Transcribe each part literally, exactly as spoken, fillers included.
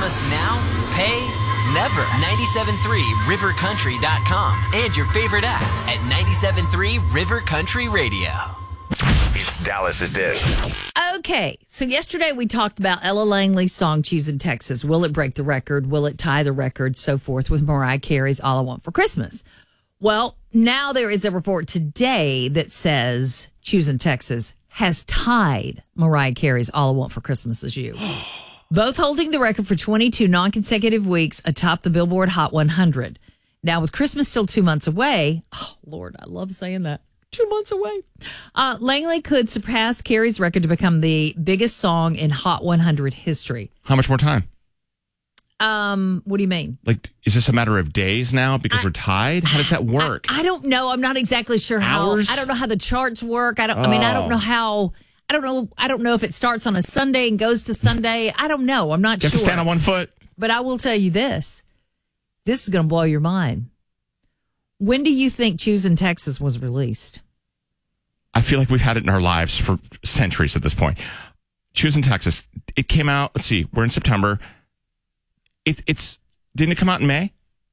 Promise now, pay never. ninety-seven point three river country dot com and your favorite app at ninety-seven point three River Country Radio. It's Dallas's Dish. Okay, so yesterday we talked about Ella Langley's song Choosing Texas. Will it break the record? Will it tie the record? So forth with Mariah Carey's All I Want for Christmas. Well, now there is a report today that says Choosing Texas has tied Mariah Carey's All I Want for Christmas Is You. Both holding the record for twenty-two non-consecutive weeks atop the Billboard Hot one hundred. Now, with Christmas still two months away, oh, Lord, I love saying that. Two months away. Uh, Langley could surpass Carey's record to become the biggest song in Hot one hundred history. How much more time? Um, what do you mean? Like, is this a matter of days now because I, we're tied? How does that work? I, I don't know. I'm not exactly sure how. Hours? I don't know how the charts work. I don't. Oh. I mean, I don't know how. I don't know. I don't know if it starts on a Sunday and goes to Sunday. I don't know. I'm not you sure. You have to stand on one foot. But I will tell you this. This is going to blow your mind. When do you think Choosing Texas was released? I feel like we've had it in our lives for centuries at this point. Choosing Texas. It came out. Let's see. We're in September. It, it's didn't it come out in May?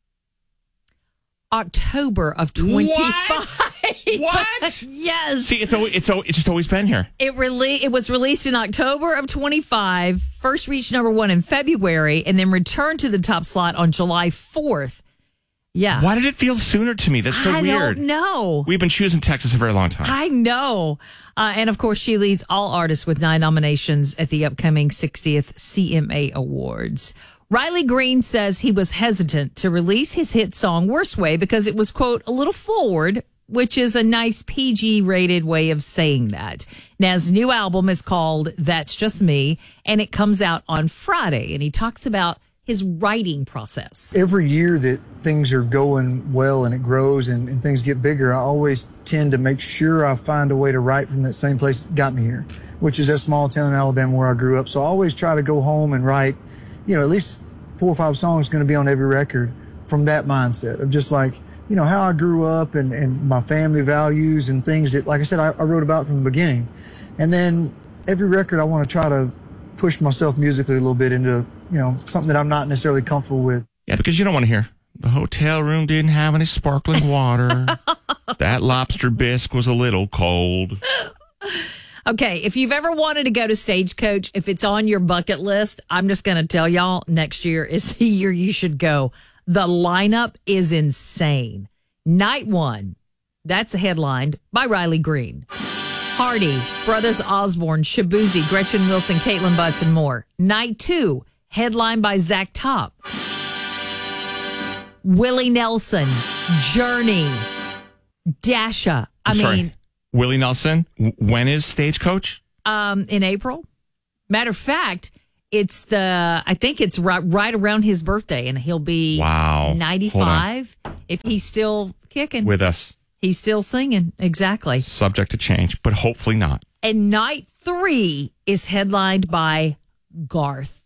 October of twenty-five. What? What? Yes. See, it's always, it's it's just always been here. It rele- It was released in October of twenty-five. First reached number one in February, and then returned to the top slot on July fourth. Yeah. Why did it feel sooner to me? That's so I weird. I don't know. We've been choosing Texas a very long time. I know. Uh, and of course, she leads all artists with nine nominations at the upcoming sixtieth C M A Awards. Riley Green says he was hesitant to release his hit song Worst Way because it was, quote, a little forward, which is a nice P G rated way of saying that. Now, his new album is called That's Just Me, and it comes out on Friday. And he talks about his writing process. Every year that things are going well and it grows and, and things get bigger, I always tend to make sure I find a way to write from that same place that got me here, which is that small town in Alabama where I grew up. So I always try to go home and write, you know, at least four or five songs going to be on every record from that mindset of just like, you know, how I grew up and, and my family values and things that, like I said, I, I wrote about from the beginning. And then every record I want to try to push myself musically a little bit into, you know, something that I'm not necessarily comfortable with. Yeah, because you don't want to hear, the hotel room didn't have any sparkling water. That lobster bisque was a little cold. Okay, if you've ever wanted to go to Stagecoach, if it's on your bucket list, I'm just going to tell y'all, next year is the year you should go. The lineup is insane. Night one, that's headlined by Riley Green. Hardy, Brothers Osborne, Shabuzi, Gretchen Wilson, Caitlin Butts, and more. Night two, headlined by Zach Top. Willie Nelson, Journey, Dasha. I I'm mean, sorry. Willie Nelson. When is Stagecoach? Um, in April. Matter of fact, it's the, I think it's right, right around his birthday, and he'll be wow. ninety-five if he's still kicking. With us. He's still singing. Exactly. Subject to change, but hopefully not. And night three is headlined by Garth.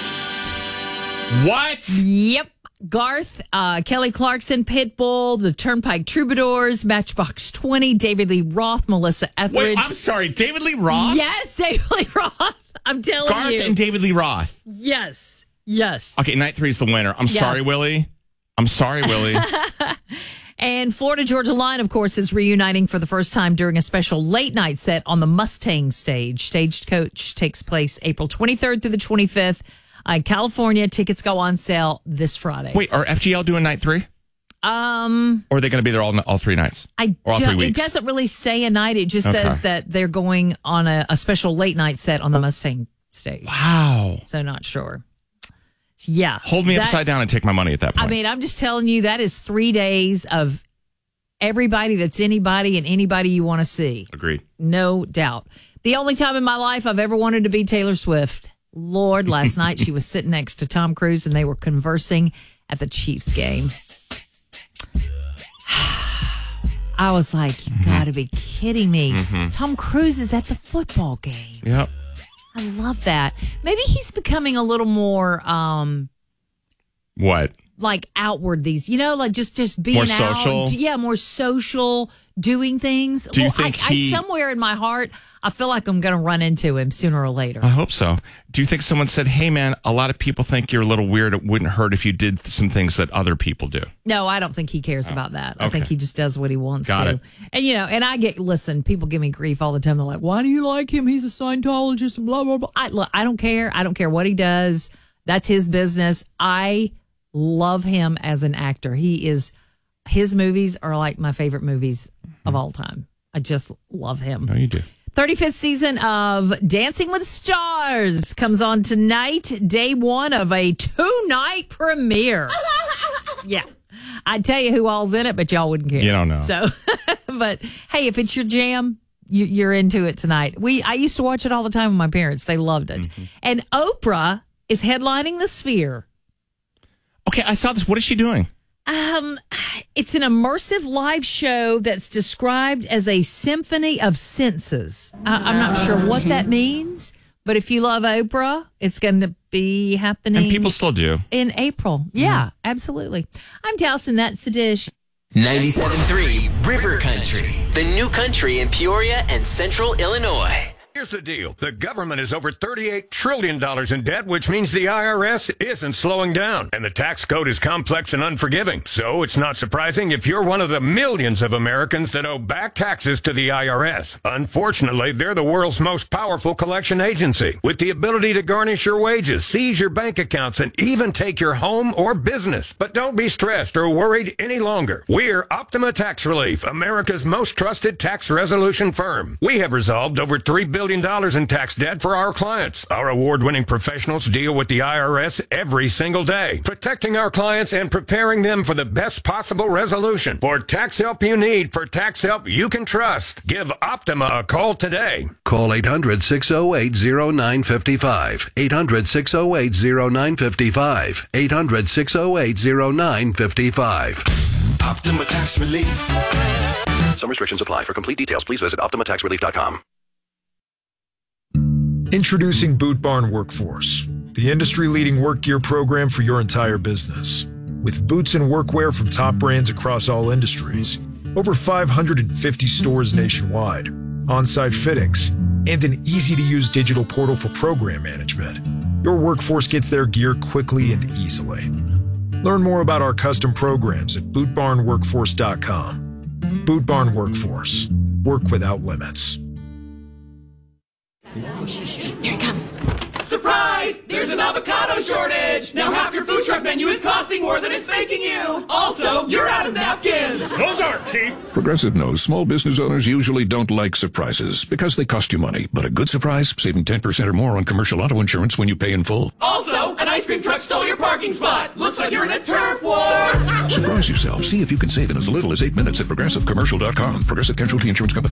What? Yep. Garth, uh, Kelly Clarkson, Pitbull, the Turnpike Troubadours, Matchbox twenty, David Lee Roth, Melissa Etheridge. Wait, I'm sorry. David Lee Roth? Yes, David Lee Roth. I'm telling Garth you. Garth and David Lee Roth. Yes. Yes. Okay, night three is the winner. I'm yeah. sorry, Willie. I'm sorry, Willie. And Florida Georgia Line, of course, is reuniting for the first time during a special late night set on the Mustang stage. Stagecoach takes place April twenty-third through the twenty-fifth. Uh, California, tickets go on sale this Friday. Wait, are F G L doing night three? Um, or are they going to be there all all three nights? I or all don't, three weeks? It doesn't really say a night. It just okay. says that they're going on a, a special late night set on the Mustang stage. Wow. So not sure. Yeah. Hold me that, upside down and take my money at that point. I mean, I'm just telling you, that is three days of everybody that's anybody and anybody you want to see. Agreed. No doubt. The only time in my life I've ever wanted to be Taylor Swift. Lord, last night she was sitting next to Tom Cruise and they were conversing at the Chiefs game. I was like, you got to be kidding me. Mm-hmm. Tom Cruise is at the football game. Yep. I love that. Maybe he's becoming a little more... Um, what? like outward these, you know, like just just being More out, social? yeah, more social, doing things. Do you Well, think I, he- I, somewhere in my heart, I feel like I'm going to run into him sooner or later. I hope so. Do you think someone said, hey, man, a lot of people think you're a little weird. It wouldn't hurt if you did some things that other people do. No, I don't think he cares about that. I okay. think he just does what he wants Got to. it. And, you know, and I get, listen, people give me grief all the time. They're like, why do you like him? He's a Scientologist and blah, blah, blah. I, look, I don't care. I don't care what he does. That's his business. I love him as an actor. He is, his movies are like my favorite movies of all time. I just love him. No, you do. thirty-fifth season of Dancing with the Stars comes on tonight, day one of a two-night premiere. Yeah. I'd tell you who all's in it, but y'all wouldn't care. You don't know. So, but hey, if it's your jam, you, you're into it tonight. We I used to watch it all the time with my parents. They loved it. Mm-hmm. And Oprah is headlining the Sphere. Okay, I saw this. What is she doing? Um, it's an immersive live show that's described as a symphony of senses. I, I'm not sure what that means, but if you love Oprah, it's going to be happening. And people still do. in April. Yeah, absolutely. I'm Dallas, and that's the dish. ninety-seven point three River Country, the new country in Peoria and Central Illinois. Here's the deal. The government is over thirty-eight trillion dollars in debt, which means the I R S isn't slowing down. And the tax code is complex and unforgiving. So it's not surprising if you're one of the millions of Americans that owe back taxes to the I R S. Unfortunately, they're the world's most powerful collection agency, with the ability to garnish your wages, seize your bank accounts, and even take your home or business. But don't be stressed or worried any longer. We're Optima Tax Relief, America's most trusted tax resolution firm. We have resolved over three billion dollars in tax debt for our clients. Our award-winning professionals deal with the I R S every single day, protecting our clients and preparing them for the best possible resolution. For tax help you need, for tax help you can trust, give Optima a call today. Call eight hundred, six oh eight, oh nine five five. eight hundred, six oh eight, oh nine five five. eight hundred, six oh eight, oh nine five five. Optima Tax Relief. Some restrictions apply. For complete details, please visit optima tax relief dot com. Introducing Boot Barn Workforce, the industry-leading work gear program for your entire business. With boots and workwear from top brands across all industries, over five hundred fifty stores nationwide, on-site fittings, and an easy-to-use digital portal for program management, your workforce gets their gear quickly and easily. Learn more about our custom programs at boot barn workforce dot com. Boot Barn Workforce. Work without limits. Here it comes. Surprise! There's an avocado shortage! Now half your food truck menu is costing more than it's making you! Also, you're out of napkins! Those aren't cheap. Progressive knows small business owners usually don't like surprises because they cost you money. But a good surprise, saving ten percent or more on commercial auto insurance when you pay in full. Also, an ice cream truck stole your parking spot! Looks like you're in a turf war! Surprise yourself. See if you can save in as little as eight minutes at progressive commercial dot com. Progressive Casualty Insurance Company.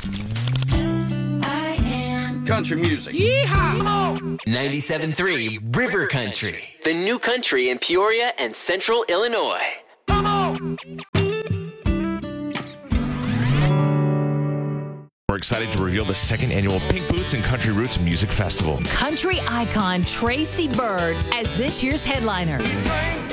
Country music. ninety-seven point three River Country, the new country in Peoria and Central Illinois. We're excited to reveal the second annual Pink Boots and Country Roots Music Festival. Country icon Tracy Byrd as this year's headliner.